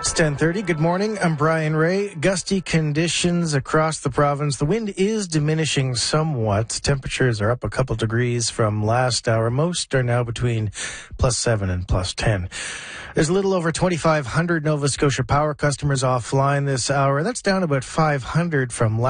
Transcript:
It's 10:30. Good morning. I'm Brian Ray. Gusty conditions across the province. The wind is diminishing somewhat. Temperatures are up a couple degrees from last hour. Most are now between +7 and +10. There's a little over 2,500 Nova Scotia Power customers offline this hour. That's down about 500 from last